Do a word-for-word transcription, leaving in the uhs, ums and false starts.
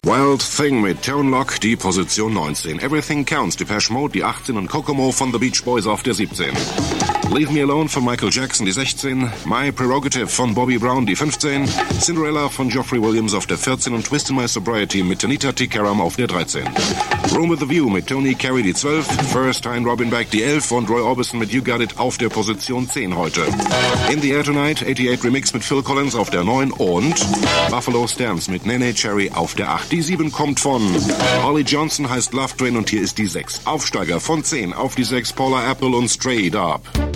Wild Thing mit Tone Loc, die Position neunzehn. Everything Counts, Depeche Mode, die achtzehn und Kokomo von The Beach Boys auf der siebzehn. Leave Me Alone von Michael Jackson, die sechzehn. My Prerogative von Bobby Brown, die fünfzehn. Cinderella von Geoffrey Williams auf der vierzehn und Twist in My Sobriety mit Tanita Tikaram auf der dreizehn. Room with a View mit Tony Carey, die zwölf. First Time Robin Beck, die elf und Roy Orbison mit You Got It auf der Position zehn heute. In the Air Tonight, achtundachtzig Remix mit Phil Collins auf der neun und Buffalo Stamps mit Nene Cherry auf der acht. Die sieben kommt von Holly Johnson, heißt Love Train und hier ist die sechs. Aufsteiger von zehn auf die sechs, Paula Abdul und Straight Up.